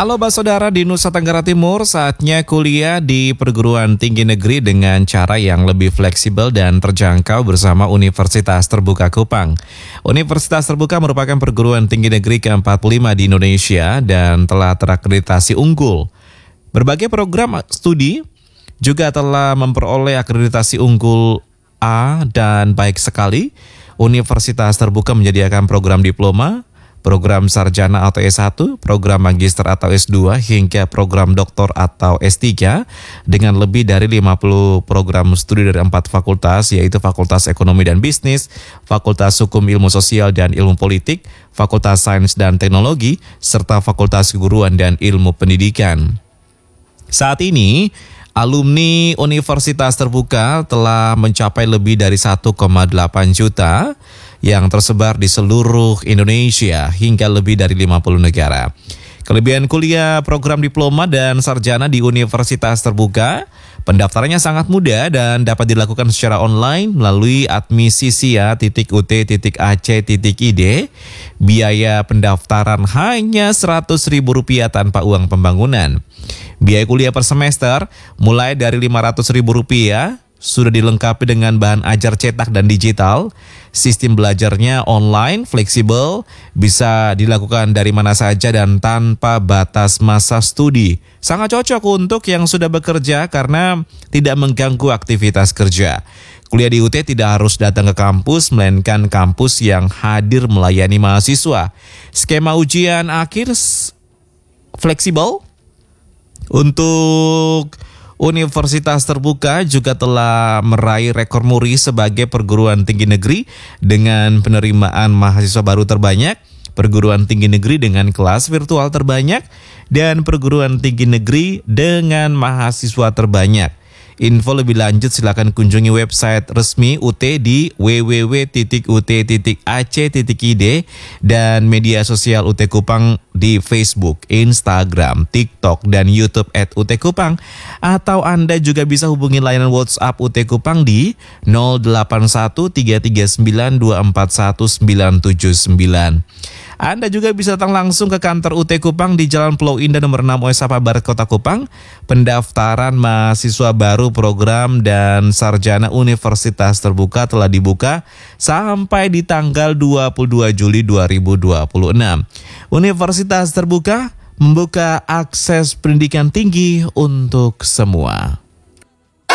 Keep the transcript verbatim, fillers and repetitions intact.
Halo Bas Saudara di Nusa Tenggara Timur, saatnya kuliah di perguruan tinggi negeri dengan cara yang lebih fleksibel dan terjangkau bersama Universitas Terbuka Kupang. Universitas Terbuka merupakan perguruan tinggi negeri ke empat puluh lima di Indonesia dan telah terakreditasi unggul. Berbagai program studi juga telah memperoleh akreditasi unggul A dan baik sekali. Universitas Terbuka menyediakan program diploma, program sarjana atau S satu, program magister atau S dua, hingga program doktor atau S tiga dengan lebih dari lima puluh program studi dari empat fakultas, yaitu Fakultas Ekonomi dan Bisnis, Fakultas Hukum Ilmu Sosial dan Ilmu Politik, Fakultas Sains dan Teknologi, serta Fakultas Keguruan dan Ilmu Pendidikan. Saat ini, alumni Universitas Terbuka telah mencapai lebih dari satu koma delapan juta yang tersebar di seluruh Indonesia hingga lebih dari lima puluh negara. Kelebihan kuliah program diploma dan sarjana di Universitas Terbuka, pendaftarannya sangat mudah dan dapat dilakukan secara online melalui admisisia titik u t titik a c titik i d. Biaya pendaftaran hanya seratus ribu rupiah tanpa uang pembangunan. Biaya kuliah per semester mulai dari lima ratus ribu rupiah, sudah dilengkapi dengan bahan ajar cetak dan digital. Sistem belajarnya online, fleksibel, bisa dilakukan dari mana saja dan tanpa batas masa studi. Sangat cocok untuk yang sudah bekerja karena tidak mengganggu aktivitas kerja. Kuliah di U T tidak harus datang ke kampus, melainkan kampus yang hadir melayani mahasiswa. Skema ujian akhir fleksibel. Untuk Universitas Terbuka juga telah meraih rekor muri sebagai perguruan tinggi negeri dengan penerimaan mahasiswa baru terbanyak, perguruan tinggi negeri dengan kelas virtual terbanyak, dan perguruan tinggi negeri dengan mahasiswa terbanyak. Info lebih lanjut silakan kunjungi website resmi U T di w w w titik u t titik a c titik i d dan media sosial U T Kupang di Facebook, Instagram, TikTok, dan YouTube at U T Kupang. Atau Anda juga bisa hubungi layanan WhatsApp U T Kupang di nol delapan satu tiga tiga sembilan dua empat satu sembilan tujuh sembilan. Anda juga bisa datang langsung ke kantor U T Kupang di Jalan Pulau Indah nomor enam O S Sapa Barat Kota Kupang. Pendaftaran mahasiswa baru program dan sarjana Universitas Terbuka telah dibuka sampai di tanggal dua puluh dua Juli dua ribu dua puluh enam. Universitas Terbuka membuka akses pendidikan tinggi untuk semua.